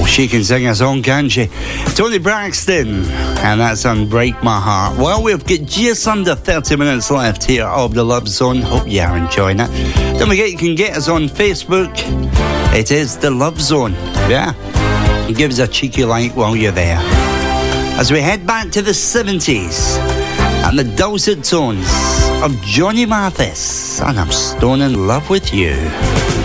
She can sing a song, can't she? Toni Braxton, and that's on Break My Heart. Well, we've got just under 30 minutes left here of the Love Zone. Hope you are enjoying it. Don't forget, you can get us on Facebook. It is the Love Zone. Yeah. And give us a cheeky like while you're there. As we head back to the 70s and the dulcet tones of Johnny Mathis, and I'm stone in love with you.